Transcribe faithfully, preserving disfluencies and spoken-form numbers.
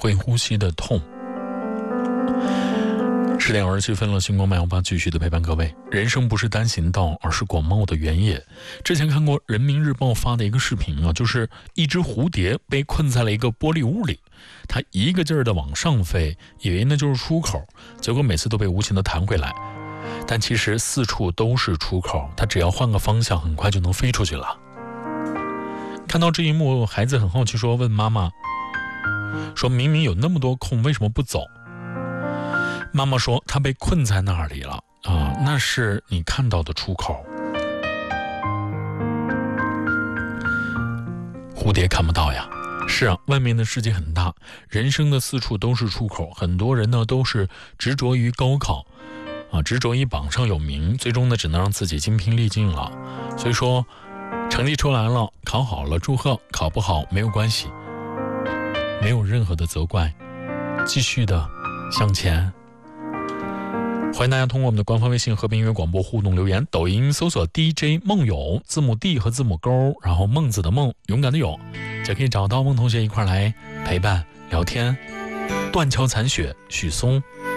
会呼吸的痛。十点二十七分了，星光漫游吧继续的陪伴各位。人生不是单行道，而是广袤的原野。之前看过人民日报发的一个视频啊，就是一只蝴蝶被困在了一个玻璃屋里，它一个劲儿的往上飞，以为那就是出口，结果每次都被无情的弹回来。但其实四处都是出口，它只要换个方向，很快就能飞出去了。看到这一幕，孩子很好奇说，问妈妈说，明明有那么多空，为什么不走？妈妈说，他被困在那里了啊，那是你看到的出口，蝴蝶看不到呀。是啊，外面的世界很大，人生的四处都是出口。很多人呢都是执着于高考啊，执着于榜上有名，最终呢只能让自己精疲力尽了。所以说，成绩出来了，考好了祝贺，考不好没有关系，没有任何的责怪，继续的向前。欢迎大家通过我们的官方微信和平音乐广播互动留言，抖音搜索 D J 梦友，字母 D 和字母勾，然后孟子的孟，勇敢的勇，就可以找到孟同学一块来陪伴聊天。断桥残雪，许嵩。